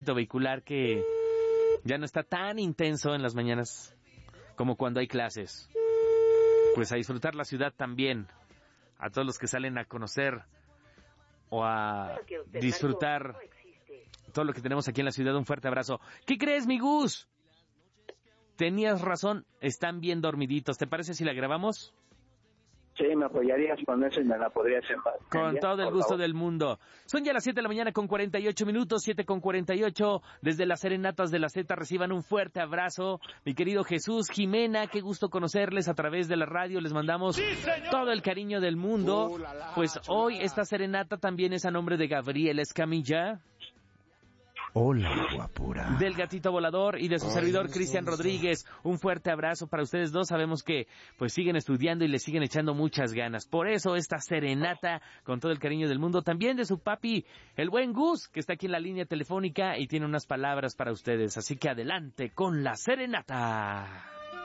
vehicular que ya no está tan intenso en las mañanas como cuando hay clases. Pues a disfrutar la ciudad también. A todos los que salen a conocer o a disfrutar todo lo que tenemos aquí en la ciudad, un fuerte abrazo. ¿Qué crees, mi Gus? Tenías razón, están bien dormiditos. ¿Te parece si la grabamos? Sí, me apoyarías con eso y me la podrías enviar. Con todo el gusto del mundo. Son ya las 7 de la mañana con 48 minutos, 7:48. Desde las Serenatas de la Z reciban un fuerte abrazo. Mi querido Jesús, Jimena, qué gusto conocerles a través de la radio. Les mandamos todo el cariño del mundo. Pues hoy esta serenata también es a nombre de Gabriel Escamilla. Hola, guapura. Del gatito volador y de su servidor Cristian Rodríguez. Un fuerte abrazo para ustedes dos. Sabemos que pues siguen estudiando y le siguen echando muchas ganas. Por eso esta serenata con todo el cariño del mundo. También de su papi, el buen Gus, que está aquí en la línea telefónica y tiene unas palabras para ustedes. Así que adelante con la serenata.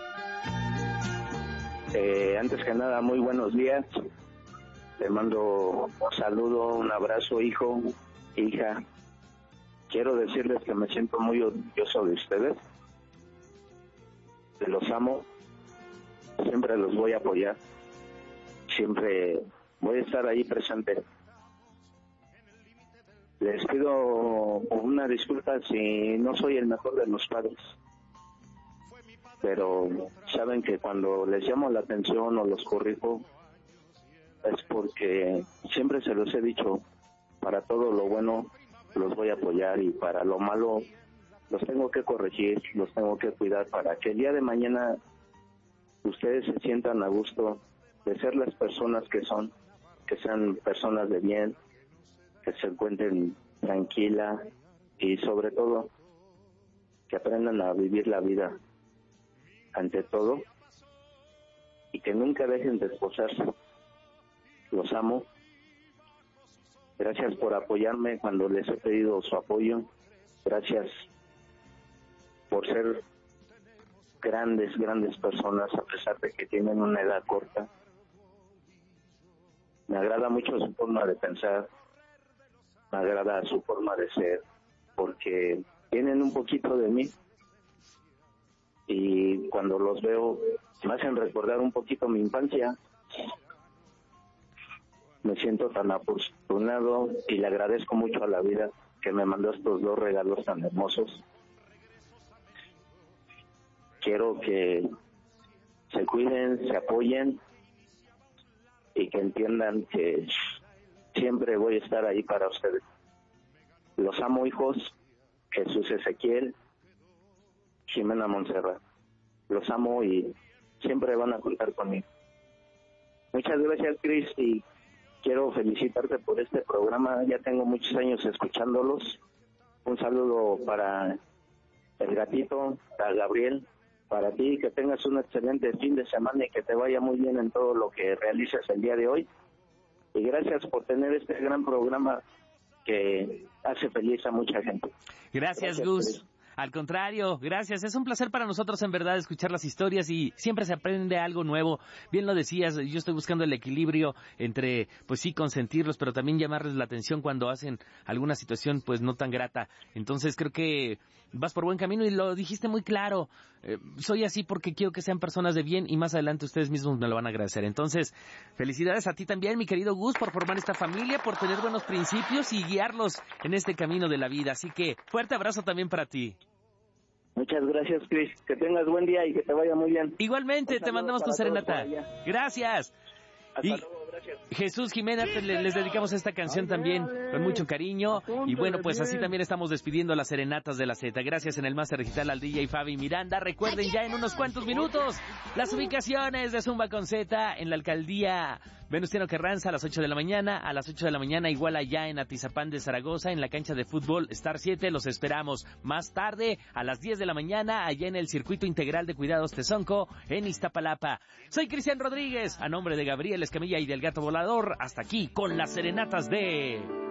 Antes que nada, muy buenos días. Le mando un saludo, un abrazo, hijo, hija. Quiero decirles que me siento muy orgulloso de ustedes, que los amo, siempre los voy a apoyar, siempre voy a estar ahí presente. Les pido una disculpa si no soy el mejor de los padres, pero saben que cuando les llamo la atención o los corrijo, es porque siempre se los he dicho, para todo lo bueno los voy a apoyar y para lo malo los tengo que corregir, los tengo que cuidar para que el día de mañana ustedes se sientan a gusto de ser las personas que son, que sean personas de bien, que se encuentren tranquila y sobre todo que aprendan a vivir la vida ante todo y que nunca dejen de esforzarse. Los amo. Gracias por apoyarme cuando les he pedido su apoyo. Gracias por ser grandes personas a pesar de que tienen una edad corta. Me agrada mucho su forma de pensar, me agrada su forma de ser, porque tienen un poquito de mí y cuando los veo me hacen recordar un poquito mi infancia. Me siento tan afortunado y le agradezco mucho a la vida que me mandó estos dos regalos tan hermosos. Quiero que se cuiden, se apoyen y que entiendan que siempre voy a estar ahí para ustedes. Los amo, hijos. Jesús Ezequiel, Jimena Montserrat. Los amo y siempre van a contar conmigo. Muchas gracias, Cris, y quiero felicitarte por este programa. Ya tengo muchos años escuchándolos. Un saludo para el gatito, para Gabriel, para ti, que tengas un excelente fin de semana y que te vaya muy bien en todo lo que realices el día de hoy. Y gracias por tener este gran programa que hace feliz a mucha gente. Gracias, Gus. Al contrario, gracias. Es un placer para nosotros, en verdad, escuchar las historias y siempre se aprende algo nuevo. Bien lo decías, yo estoy buscando el equilibrio entre, pues sí, consentirlos, pero también llamarles la atención cuando hacen alguna situación, pues no tan grata. Entonces creo que vas por buen camino y lo dijiste muy claro. Soy así porque quiero que sean personas de bien y más adelante ustedes mismos me lo van a agradecer. Entonces, felicidades a ti también, mi querido Gus, por formar esta familia, por tener buenos principios y guiarlos en este camino de la vida. Así que, fuerte abrazo también para ti. Muchas gracias, Chris. Que tengas buen día y que te vaya muy bien. Igualmente, te mandamos tu serenata. Gracias. Hasta luego, gracias. Jesús, Jimena, les dedicamos esta canción también con mucho cariño. Y bueno, pues así también estamos despidiendo las serenatas de la Z. Gracias en el Máster Digital al DJ Fabi Miranda. Recuerden ya en unos cuantos minutos las ubicaciones de Zumba con Z en la alcaldía Venustiano Carranza a las 8 de la mañana. A las 8 de la mañana igual allá en Atizapán de Zaragoza en la cancha de fútbol Star 7. Los esperamos más tarde a las 10 de la mañana allá en el Circuito Integral de Cuidados Tezonco en Iztapalapa. Soy Cristian Rodríguez, a nombre de Gabriel Escamilla y del Gato Volador. Hasta aquí con las serenatas de